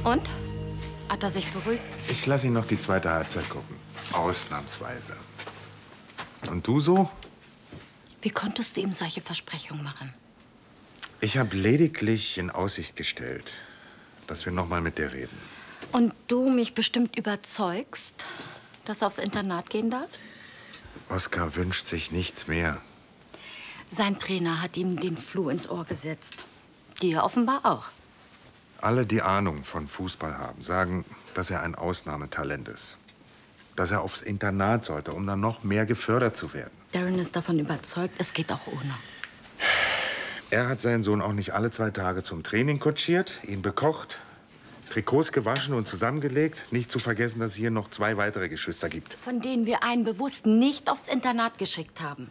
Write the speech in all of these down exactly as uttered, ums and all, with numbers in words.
Und? Hat er sich beruhigt? Ich lasse ihn noch die zweite Halbzeit gucken. Ausnahmsweise. Und du so? Wie konntest du ihm solche Versprechungen machen? Ich habe lediglich in Aussicht gestellt, dass wir noch mal mit dir reden. Und du mich bestimmt überzeugst, dass er aufs Internat gehen darf? Oskar wünscht sich nichts mehr. Sein Trainer hat ihm den Floh ins Ohr gesetzt. Dir offenbar auch. Alle, die Ahnung von Fußball haben, sagen, dass er ein Ausnahmetalent ist. Dass er aufs Internat sollte, um dann noch mehr gefördert zu werden. Darren ist davon überzeugt, es geht auch ohne. Er hat seinen Sohn auch nicht alle zwei Tage zum Training kutschiert, ihn bekocht, Trikots gewaschen und zusammengelegt. Nicht zu vergessen, dass es hier noch zwei weitere Geschwister gibt. Von denen wir einen bewusst nicht aufs Internat geschickt haben.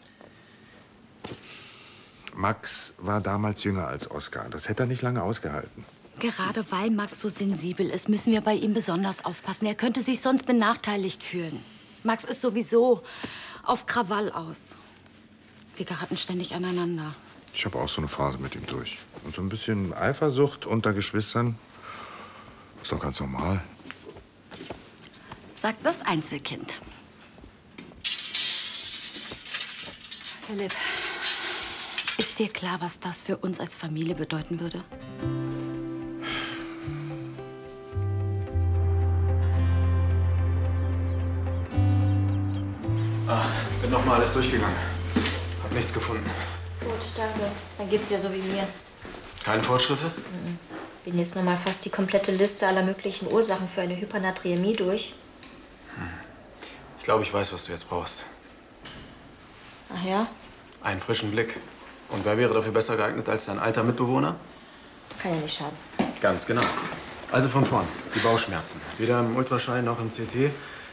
Max war damals jünger als Oskar. Das hätte er nicht lange ausgehalten. Gerade weil Max so sensibel ist, müssen wir bei ihm besonders aufpassen. Er könnte sich sonst benachteiligt fühlen. Max ist sowieso auf Krawall aus. Wir geraten ständig aneinander. Ich habe auch so eine Phase mit ihm durch. Und so ein bisschen Eifersucht unter Geschwistern ist doch ganz normal. Sagt das Einzelkind. Philipp, ist dir klar, was das für uns als Familie bedeuten würde? Ah, bin noch mal alles durchgegangen. Hab nichts gefunden. Gut, danke. Dann geht's dir so wie mir. Keine Fortschritte? Mhm. Bin jetzt noch mal fast die komplette Liste aller möglichen Ursachen für eine Hypernaträmie durch. Hm. Ich glaube, ich weiß, was du jetzt brauchst. Ach ja? Einen frischen Blick. Und wer wäre dafür besser geeignet als dein alter Mitbewohner? Kann ja nicht schaden. Ganz genau. Also von vorn, die Bauchschmerzen. Weder im Ultraschall noch im C T.